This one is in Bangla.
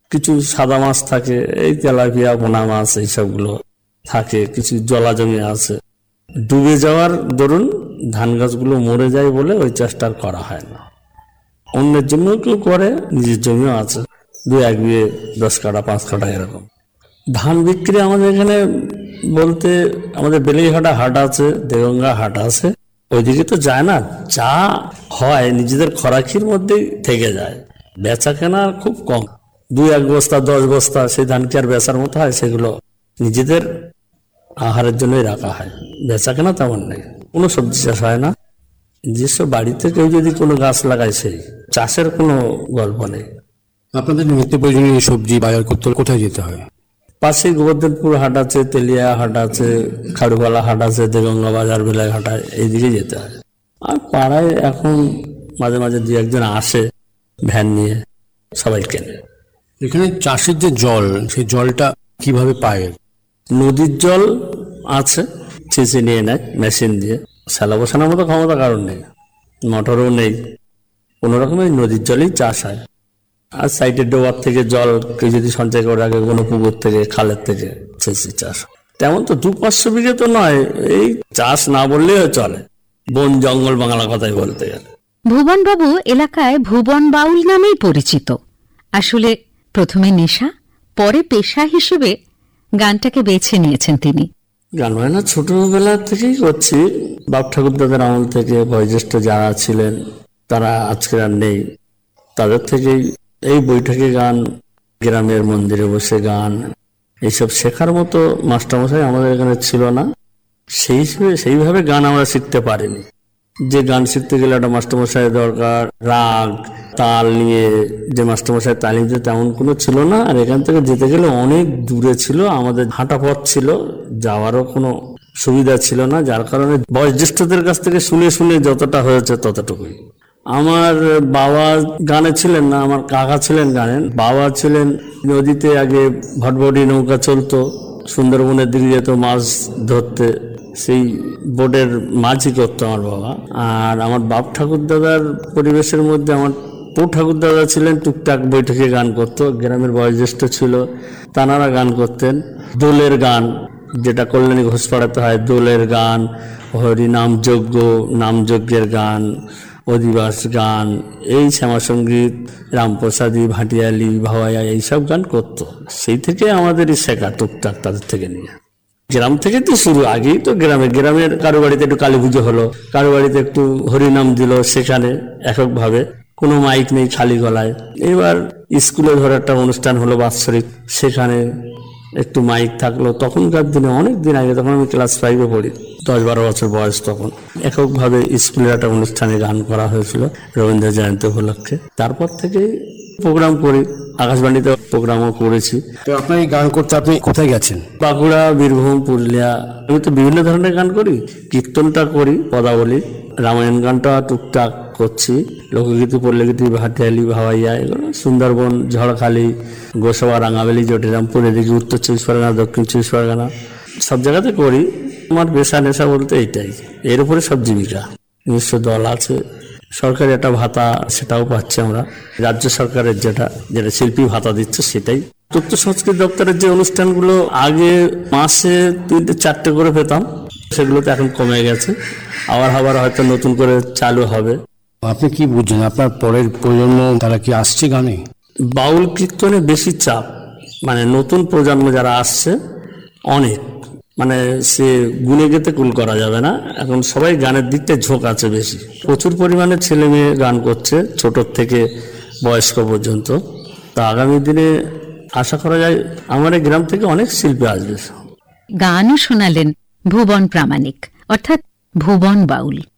কিছু সাদা মাছ থাকে, এই তেলাপিয়া, পোনা মাছ, এইসবগুলো থাকে। কিছু জলা জমি আছে, ডুবে যাওয়ার দরুন ধান গাছগুলো মরে যায় বলে ওই চাষটা আর করা হয় না। অন্যের জন্য কেউ করে, নিজের জমিও আছে, 2-1 বিঘে 10 কাঠা 5 কাঠা এরকম। ধান বিক্রি আমাদের এখানে বলতে আমাদের বেলিঘাটা হাট আছে, দেগঙ্গা হাট আছে, ওইদিকে তো যায় না। যা হয় নিজেদের খরাকির মধ্যেই থেকে যায়, বেচা কেনা খুব কম। 2-1 বস্তা 10 বস্তা সেই ধান কি আর বেচার মতো হয়? সেগুলো নিজেদের আহারের জন্যই রাখা হয়, বেচা কেনা তেমন নেই। কোনো সবজি চাষ হয় না। যেসব বাড়িতে কেউ যদি কোনো গাছ লাগায়, সেই চাষের কোনো গল্প নেই। আপনাদের নিত্য প্রয়োজনীয় সবজি বাজার করতে কোথায় যেতে হয়? পাশে গোবর্ধনপুর হাট আছে, তেলিয়া হাট আছে, খাড়ুপালা হাট আছে, দেগঙ্গা বাজার, বেলাই হাট, এইদিকে যেতে হয়। আর পাড়ায় এখন মাঝে মাঝে 2-1 জন আসে ভ্যান নিয়ে, সবাই কেনে। এখানে চাষের যে জল, সেই জলটা কিভাবে পায়? নদীর জল আছে, ছেঁচে নিয়ে নেয় মেশিন দিয়ে। শ্যালা বসানোর মতো ক্ষমতা কারণ নেই, মোটরও নেই, কোনো রকমের নদীর জলেই চাষ হয়। আর সাইডের ডোবার থেকে জল কেউ যদি সঞ্চয় করে রাখে, কোনো পুকুর থেকে, খালের থেকে, ছেঁচে চাষ। তেমন তো 200-500 বিঘে তো নয়, এই চাষ না বললেও চলে, বন জঙ্গল বাংলা কথাই বলতে গেলে। ভুবনবাবু এলাকায় ভুবন বাউল নামেই পরিচিত। আসলে প্রথমে নেশা, পরে পেশা হিসেবে গানটাকে বেছে নিয়েছেন তিনি। গান বাজনা ছোটবেলা থেকেই করছি, বাপ ঠাকুরদাদের আমল থেকে। বয়োজ্যেষ্ঠ যারা ছিলেন তারা আজকে আর নেই, তাদের থেকেই এই বৈঠকে গান, গ্রামের মন্দিরে বসে গান, এইসব শেখার মতো মাস্টারমশাই আমাদের এখানে ছিল না। সেইভাবে গান আমরা শিখতে পারিনি। যে গান শিখতে গেলে একটা মাস্টারমশাই দরকার, রাগ তাল নিয়ে যে মাস্টারমশাই তালিম দিতে, তেমন কোনো ছিল না। আর এখান থেকে যেতে গেলে অনেক দূরে ছিল, আমাদের হাঁটা পথ ছিল, যাওয়ারও কোনো সুবিধা ছিল না। যার কারণে বয়োজ্যেষ্ঠদের কাছ থেকে শুনে শুনে যতটা হয়েছে ততটুকুই। আমার বাবা গানে ছিলেন না, আমার কাকা ছিলেন গানের। বাবা ছিলেন নদীতে, আগে ভটভটি নৌকা চলতো, সুন্দরবনের দিকে যেত মাছ ধরতে, সেই বোটের মাঝি করতো আমার বাবা। আর আমার বাপ ঠাকুরদাদার পরিবেশের মধ্যে আমার পো ঠাকুরদাদা ছিলেন, টুকটাক বৈঠকে গান করতো, গ্রামের বয়োজ্যেষ্ঠ ছিল, তানারা গান করতেন। দোলের গান, যেটা কল্যাণী ঘোষ পাড়াতে হয়, দোলের গান, হরিনাম যজ্ঞ, নামযজ্ঞের গান, অধিবাস গান, এই শ্যামাসঙ্গীত, রামপ্রসাদী, ভাটিয়ালি, ভাওয়াইয়া, এইসব গান করতো। সেই থেকে আমাদেরই শেখা টুকটাক তাদের থেকে নিয়ে। গ্রাম থেকে তো শুরু, আগেই তো গ্রামের কারো বাড়িতে একটু কালী পুজো হলো, কারো বাড়িতে একটু হরিনাম দিল, সেখানে এককভাবে, কোনো মাইক নেই, খালি গলায়। এবার স্কুলে ধর একটা অনুষ্ঠান হলো বাৎসরিক, সেখানে একটু মাইক থাকলো। তখনকার দিনে, অনেক দিন আগে, তখন আমি ক্লাস 5-এ পড়ি, 10-12 বছর বয়স, তখন এককভাবে স্কুলের একটা অনুষ্ঠানে গান করা হয়েছিল রবীন্দ্র জয়ন্তী উপলক্ষে। তারপর থেকেই প্রোগ্রাম করি, আকাশবাণীতে প্রোগ্রামও করেছি। তো আপনার এই গান করতে আপনি কোথায় গেছেন? বাঁকুড়া, বীরভূম, পুরুলিয়া। আমি তো বিভিন্ন ধরনের গান করি, কীর্তনটা করি, পদাবলী, রামায়ণ গানটা টুকটাক করছি, লোকগীতি, পল্লীগীতি, ভাটিয়ালি, ভাওয়াইয়া, এগুলো, সুন্দরবন, ঝড়খালি, গোসাবা, রাঙাবেলি, জটিরামপুর, এদিকে উত্তর 24 পরগনা, দক্ষিণ 24 পরগনা, সব জায়গাতে করি। আমার পেশা নেশা বলতে এইটাই, এর উপরে সব জীবিকা। নিজস্ব দল আছে, সরকারি একটা ভাতা, সেটাও পাচ্ছি আমরা, রাজ্য সরকারের যেটা শিল্পী ভাতা দিচ্ছে সেটাই। তথ্য সংস্কৃতি দপ্তরের যে অনুষ্ঠানগুলো আগে মাসে 3-4টে করে পেতাম, সেগুলো তো এখন কমে গেছে, আবার হয়তো নতুন করে চালু হবে। আপনি কি বুঝছেন, আপনার পরের প্রজন্ম তারা কি আসছে গানে? বাউল কীর্তনে বেশি চাপ, মানে নতুন প্রজন্ম যারা আসছে অনেক, মানে সে গুনে গেতে কুল করা যাবে না। এখন সবাই গানের দিকটা ঝোঁক আছে বেশি, প্রচুর পরিমাণে ছেলে মেয়ে গান করছে, ছোট থেকে বয়স্ক পর্যন্ত। তা আগামী দিনে আশা করা যায় আমার এই গ্রাম থেকে অনেক শিল্পী আসবে। গানও শোনালেন ভুবন প্রামাণিক, অর্থাৎ ভুবন বাউল।